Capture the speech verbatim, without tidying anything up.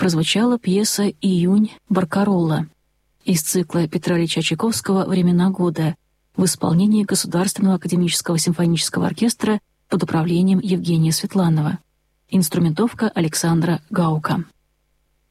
прозвучала пьеса «Июнь» Баркаролла из цикла Петра Ильича Чайковского «Времена года» в исполнении Государственного академического симфонического оркестра под управлением Евгения Светланова. Инструментовка Александра Гаука.